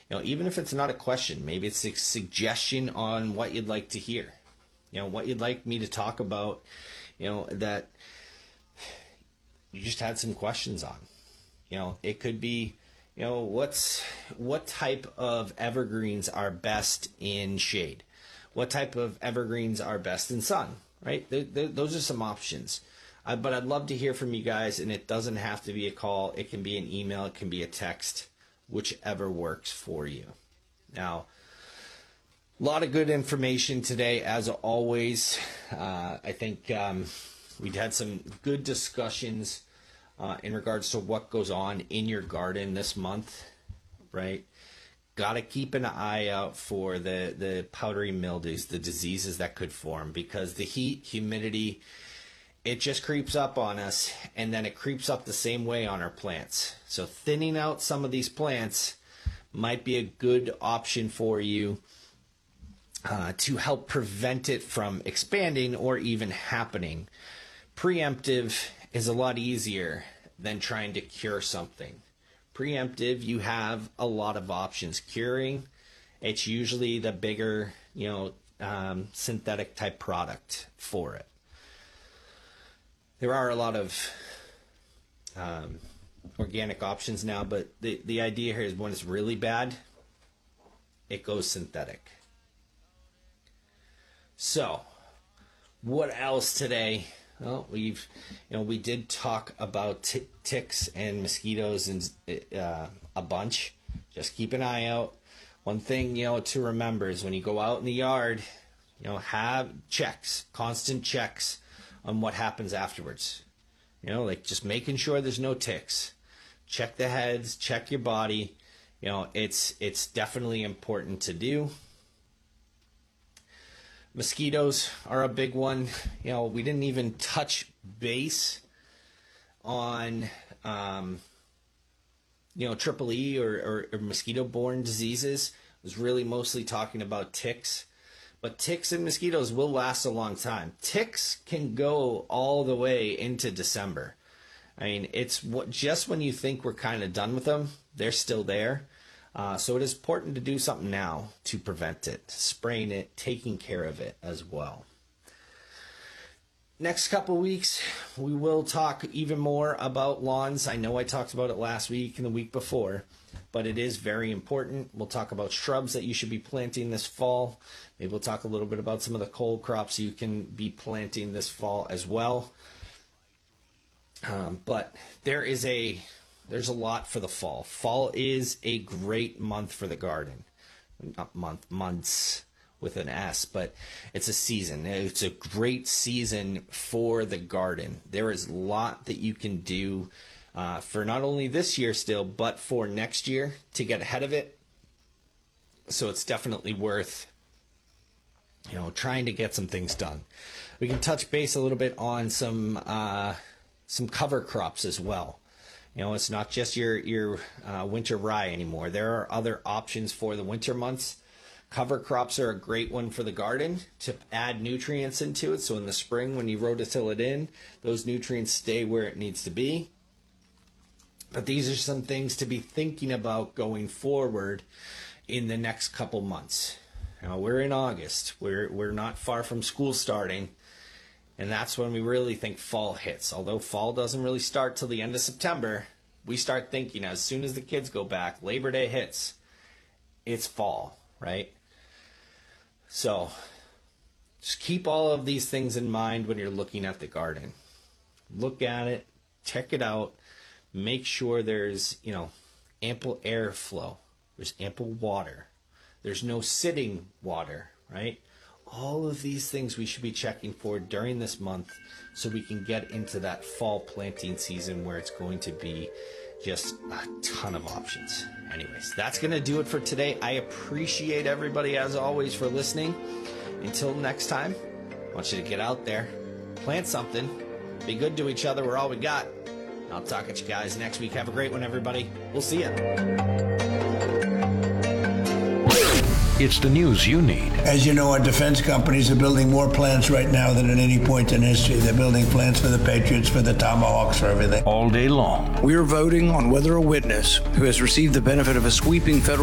even if it's not a question, maybe it's a suggestion on what you'd like to hear, what you'd like me to talk about, that you just had some questions on. It could be, what type of evergreens are best in shade? What type of evergreens are best in sun, right? Those are some options. But I'd love to hear from you guys, and it doesn't have to be a call. It can be an email. It can be a text, whichever works for you. Now, a lot of good information today, as always. I think we've had some good discussions in regards to what goes on in your garden this month, right? Got to keep an eye out for the powdery mildews, the diseases that could form, because the heat, humidity, it just creeps up on us, and then it creeps up the same way on our plants. So thinning out some of these plants might be a good option for you to help prevent it from expanding or even happening. Preemptive is a lot easier than trying to cure something. Preemptive, you have a lot of options. Curing, it's usually the bigger, synthetic type product for it. There are a lot of organic options now, but the idea here is when it's really bad, it goes synthetic. So, what else today? Well, we did talk about ticks and mosquitoes and a bunch. Just keep an eye out. One thing, to remember is when you go out in the yard, have checks, constant checks on what happens afterwards. Like just making sure there's no ticks. Check the heads, check your body. It's definitely important to do. Mosquitoes are a big one. We didn't even touch base on, triple E or mosquito-borne diseases. I was really mostly talking about ticks. But ticks and mosquitoes will last a long time. Ticks can go all the way into December. I mean, it's just when you think we're kind of done with them, they're still there. So it is important to do something now to prevent it, spraying it, taking care of it as well. Next couple weeks, we will talk even more about lawns. I know I talked about it last week and the week before, but it is very important. We'll talk about shrubs that you should be planting this fall. Maybe we'll talk a little bit about some of the cold crops you can be planting this fall as well. But there's a lot for the fall. Fall is a great month for the garden. Not months with an S, but it's a season. It's a great season for the garden. There is a lot that you can do for not only this year still, but for next year to get ahead of it. So it's definitely worth, trying to get some things done. We can touch base a little bit on some cover crops as well. It's not just your winter rye anymore. There are other options for the winter months. Cover crops are a great one for the garden to add nutrients into it. So in the spring, when you rototill it in, those nutrients stay where it needs to be. But these are some things to be thinking about going forward in the next couple months. We're in August. We're not far from school starting. And that's when we really think fall hits. Although fall doesn't really start till the end of September, we start thinking as soon as the kids go back, Labor Day hits, it's fall, right? So just keep all of these things in mind when you're looking at the garden. Look at it, check it out, make sure there's, ample airflow, there's ample water, there's no sitting water, right? All of these things we should be checking for during this month so we can get into that fall planting season where it's going to be just a ton of options. Anyways, that's going to do it for today. I appreciate everybody, as always, for listening. Until next time, I want you to get out there, plant something, be good to each other. We're all we got. I'll talk at you guys next week. Have a great one, everybody. We'll see you. It's the news you need. As you know, our defense companies are building more plants right now than at any point in history. They're building plants for the Patriots, for the Tomahawks, for everything. All day long. We're voting on whether a witness who has received the benefit of a sweeping federal